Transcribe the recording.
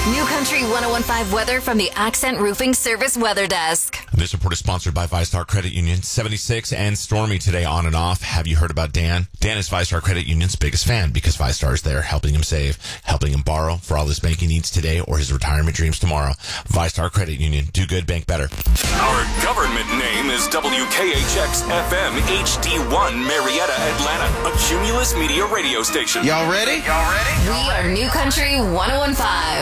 New Country 101.5 weather from the Accent Roofing Service Weather Desk. This report is sponsored by ViStar Credit Union. 76 and stormy today on and off. Have you heard about Dan? Dan is ViStar Credit Union's biggest fan because ViStar is there helping him save, helping him borrow for all his banking needs today or his retirement dreams tomorrow. ViStar Credit Union. Do good, bank better. Our government name is WKHX-FM HD1 Marietta, Atlanta, a Cumulus Media radio station. Y'all ready? We are New Country 101.5.